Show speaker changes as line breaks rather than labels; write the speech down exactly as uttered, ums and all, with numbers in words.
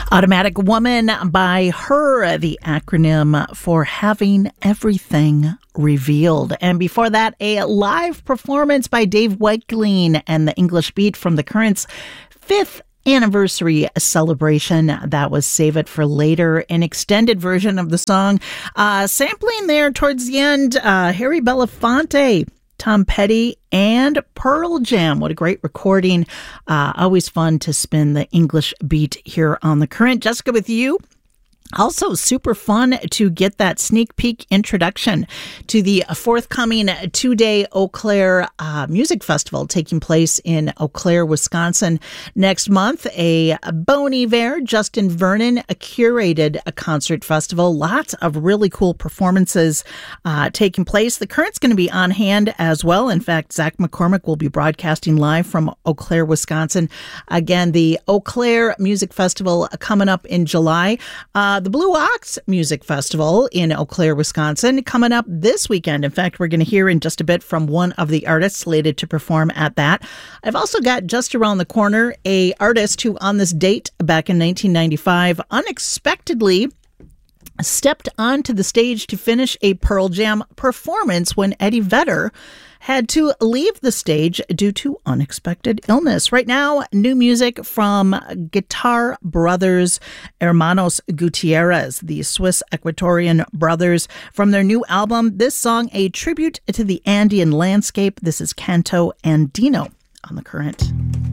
Automatic Woman by Her, the acronym for Having Everything Revealed. And before that, a live performance by Dave Wakeling and the English Beat from the Currents' fifth anniversary celebration. That was Save It for Later, an extended version of the song. Uh, sampling there towards the end, uh, Harry Belafonte, Tom Petty, and Pearl Jam. What a great recording. Uh, always fun to spin the English Beat here on The Current. Jessica with you. Also super fun to get that sneak peek introduction to the forthcoming two-day Eau Claire uh, Music Festival taking place in Eau Claire, Wisconsin next month. A Bon Iver, Justin Vernon, a curated a concert festival. Lots of really cool performances uh, taking place. The Current's going to be on hand as well. In fact, Zach McCormick will be broadcasting live from Eau Claire, Wisconsin. Again, the Eau Claire Music Festival coming up in July. Uh, The Blue Ox Music Festival in Eau Claire, Wisconsin, coming up this weekend. In fact, we're going to hear in just a bit from one of the artists slated to perform at that. I've also got just around the corner a artist who on this date back in nineteen ninety-five unexpectedly stepped onto the stage to finish a Pearl Jam performance when Eddie Vedder had to leave the stage due to unexpected illness. Right now, new music from Guitar Brothers Hermanos Gutierrez, the Swiss Equatorian brothers, from their new album. This song, a tribute to the Andean landscape. This is Canto Andino on The Current.